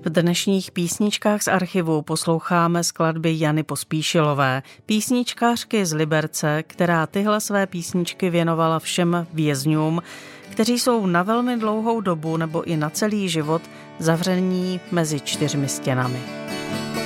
V dnešních písničkách z archivu posloucháme skladby Jany Pospíšilové, písničkářky z Liberce, která tyhle své písničky věnovala všem vězňům, kteří jsou na velmi dlouhou dobu nebo i na celý život zavření mezi 4 stěnami.